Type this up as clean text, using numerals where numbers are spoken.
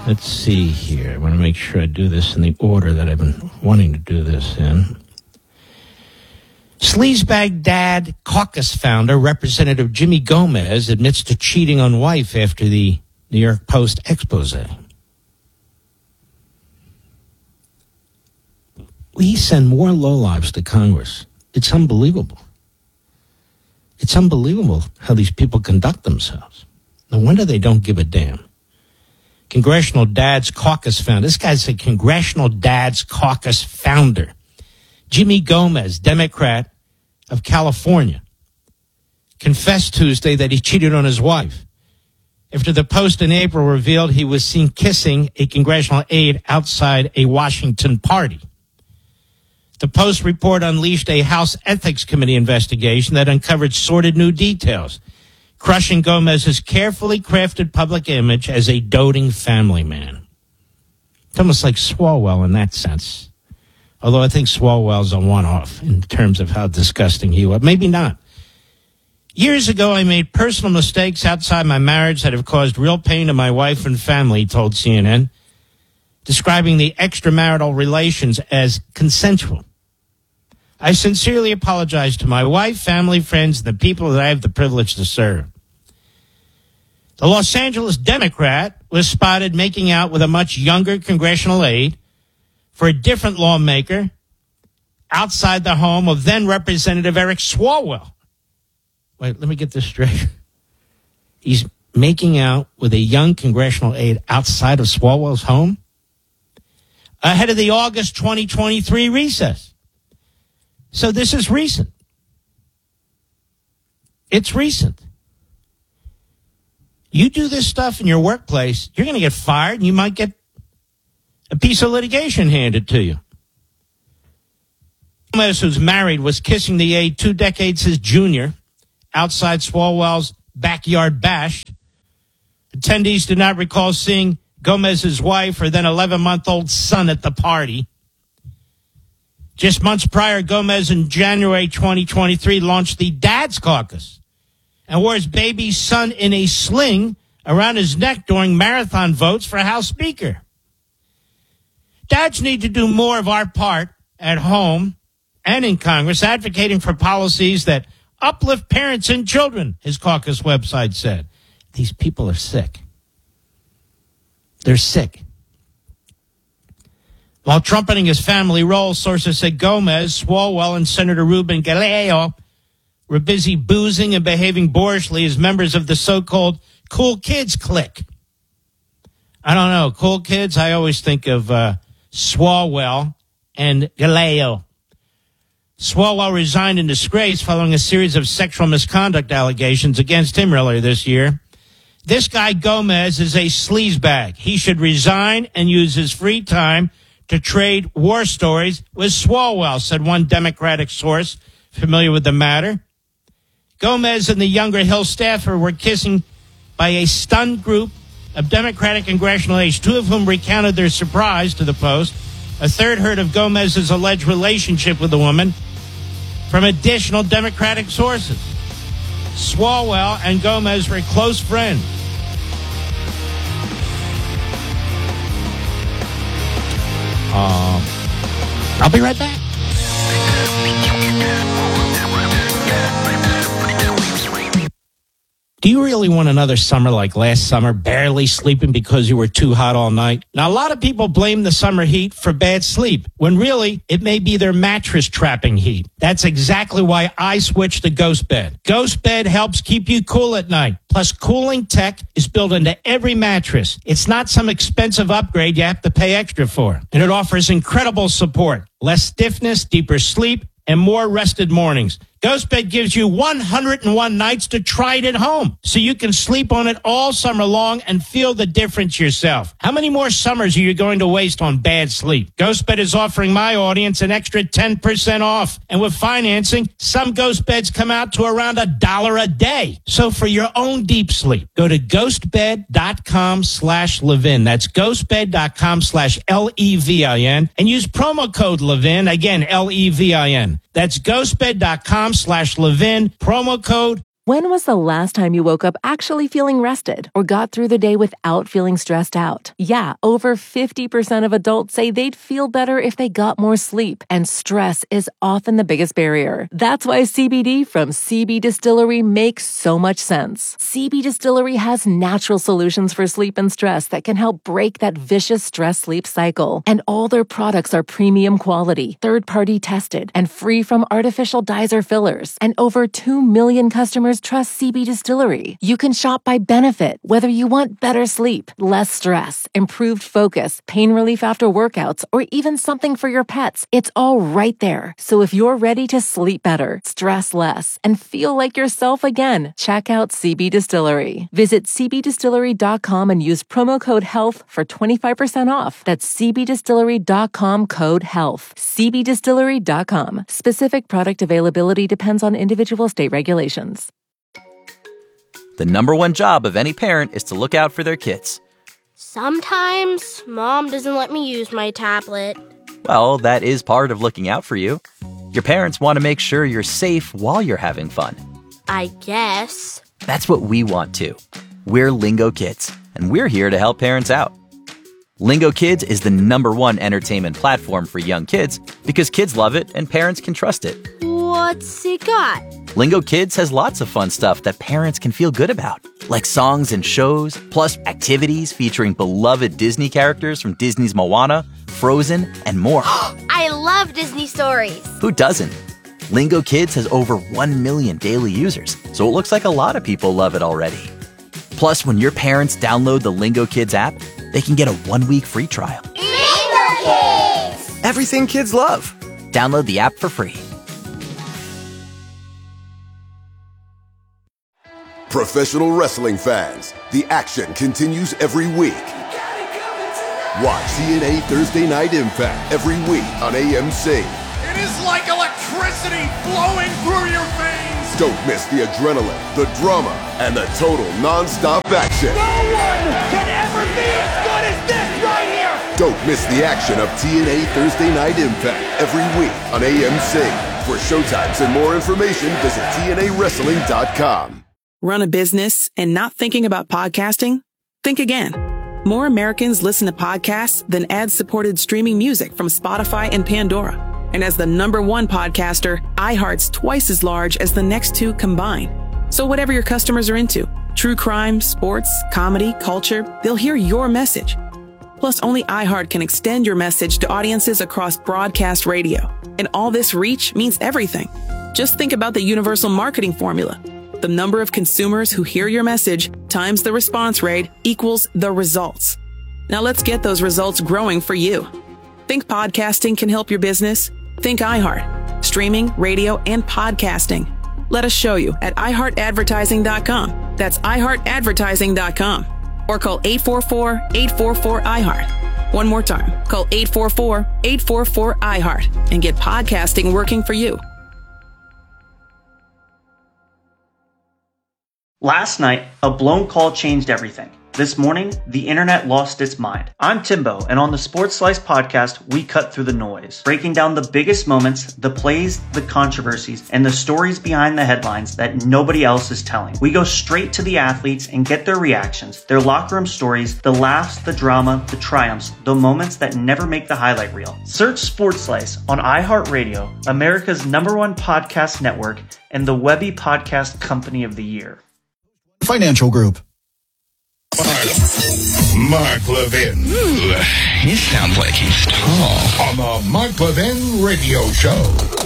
Let's see here. I want to make sure I do this in the order that I've been wanting to do this in. Sleazebag Dad Caucus founder, Representative Jimmy Gomez, admits to cheating on wife after the New York Post expose. We send more lowlives to Congress. It's unbelievable. It's unbelievable how these people conduct themselves. No wonder they don't give a damn. Congressional Dads Caucus founder. This guy's a Congressional Dads Caucus founder. Jimmy Gomez, Democrat of California, confessed Tuesday that he cheated on his wife after the Post in April revealed he was seen kissing a congressional aide outside a Washington party. The Post report unleashed a House Ethics Committee investigation that uncovered sordid new details, crushing Gomez's carefully crafted public image as a doting family man. It's almost like Swalwell in that sense. Although I think Swalwell's a one-off in terms of how disgusting he was. Maybe not. Years ago, I made personal mistakes outside my marriage that have caused real pain to my wife and family, he told CNN, describing the extramarital relations as consensual. I sincerely apologize to my wife, family, friends, and the people that I have the privilege to serve. The Los Angeles Democrat was spotted making out with a much younger congressional aide for a different lawmaker outside the home of then Representative Eric Swalwell. Wait, let me get this straight. He's making out with a young congressional aide outside of Swalwell's home ahead of the August 2023 recess. So this is recent. It's recent. You do this stuff in your workplace, you're going to get fired, and you might get a piece of litigation handed to you. Gomez, who's married, was kissing the aide 2 decades his junior outside Swalwell's backyard bash. Attendees did not recall seeing Gomez's wife or then 11-month-old son at the party. Just months prior, Gomez in January 2023 launched the Dads Caucus and wore his baby son in a sling around his neck during marathon votes for House Speaker. Dads need to do more of our part at home and in Congress, advocating for policies that uplift parents and children, his caucus website said. These people are sick. They're sick. While trumpeting his family role, sources said Gomez, Swalwell, and Senator Ruben Galeo were busy boozing and behaving boorishly as members of the so-called cool kids clique. I don't know. Cool kids, I always think of Swalwell and Galeo. Swalwell resigned in disgrace following a series of sexual misconduct allegations against him earlier this year. This guy Gomez is a sleazebag. He should resign and use his free time to trade war stories with Swalwell, said one Democratic source familiar with the matter. Gomez and the younger Hill staffer were kissing by a stunned group of Democratic congressional aides, 2 of whom recounted their surprise to the Post. A third heard of Gomez's alleged relationship with the woman from additional Democratic sources. Swalwell and Gomez were close friends. I'll be right back. Do you really want another summer like last summer, barely sleeping because you were too hot all night? Now, a lot of people blame the summer heat for bad sleep, when really it may be their mattress trapping heat. That's exactly why I switched to Ghost Bed. Ghost Bed helps keep you cool at night. Plus, cooling tech is built into every mattress. It's not some expensive upgrade you have to pay extra for. And it offers incredible support, less stiffness, deeper sleep, and more rested mornings. GhostBed gives you 101 nights to try it at home, so you can sleep on it all summer long and feel the difference yourself. How many more summers are you going to waste on bad sleep? GhostBed is offering my audience an extra 10% off. And with financing, some GhostBeds come out to around $1 a day. So for your own deep sleep, go to ghostbed.com/Levin. That's ghostbed.com/LEVIN and use promo code Levin. Again, LEVIN. That's ghostbed.com/Levin, promo code When was the last time you woke up actually feeling rested or got through the day without feeling stressed out? Yeah, over 50% of adults say they'd feel better if they got more sleep, and stress is often the biggest barrier. That's why CBD from CB Distillery makes so much sense. CB Distillery has natural solutions for sleep and stress that can help break that vicious stress-sleep cycle. And all their products are premium quality, third-party tested, and free from artificial dyes or fillers. And over 2 million customers trust CB Distillery. You can shop by benefit, whether you want better sleep, less stress, improved focus, pain relief after workouts, or even something for your pets. It's all right there. So if you're ready to sleep better, stress less, and feel like yourself again, check out CB Distillery. Visit cbdistillery.com and use promo code HEALTH for 25% off. That's cbdistillery.com, code HEALTH. cbdistillery.com. Specific product availability depends on individual state regulations. The number one job of any parent is to look out for their kids. Sometimes Mom doesn't let me use my tablet. Well, that is part of looking out for you. Your parents want to make sure you're safe while you're having fun. I guess. That's what we want too. We're Lingo Kids, and we're here to help parents out. Lingo Kids is the number one entertainment platform for young kids because kids love it and parents can trust it. What's it got? Lingo Kids has lots of fun stuff that parents can feel good about, like songs and shows, plus activities featuring beloved Disney characters from Disney's Moana, Frozen, and more. I love Disney stories. Who doesn't? Lingo Kids has over 1 million daily users, so it looks like a lot of people love it already. Plus, when your parents download the Lingo Kids app, they can get a 1-week free trial. Lingo Kids! Everything kids love. Download the app for free. Professional wrestling fans, the action continues every week. Watch TNA Thursday Night Impact every week on AMC. It is like electricity flowing through your veins. Don't miss the adrenaline, the drama, and the total non-stop action. No one can ever be as good as this right here. Don't miss the action of TNA Thursday Night Impact every week on AMC. For showtimes and more information, visit TNAWrestling.com. Run a business and not thinking about podcasting? Think again. More Americans listen to podcasts than ad-supported streaming music from Spotify and Pandora. And as the number one podcaster, iHeart's twice as large as the next two combined. So whatever your customers are into, true crime, sports, comedy, culture, they'll hear your message. Plus, only iHeart can extend your message to audiences across broadcast radio. And all this reach means everything. Just think about the universal marketing formula. The number of consumers who hear your message times the response rate equals the results. Now let's get those results growing for you. Think podcasting can help your business? Think iHeart. Streaming, radio, and podcasting. Let us show you at iHeartAdvertising.com. That's iHeartAdvertising.com. Or call 844-844-iHeart. One more time. Call 844-844-iHeart and get podcasting working for you. Last night, a blown call changed everything. This morning, the internet lost its mind. I'm Timbo, and on the Sports Slice podcast, we cut through the noise, breaking down the biggest moments, the plays, the controversies, and the stories behind the headlines that nobody else is telling. We go straight to the athletes and get their reactions, their locker room stories, the laughs, the drama, the triumphs, the moments that never make the highlight reel. Search Sports Slice on iHeartRadio, America's #1 podcast network, and the Webby Podcast Company of the Year. Financial Group. Mark Levin. Ooh, he sounds like he's tall. On the Mark Levin Radio Show.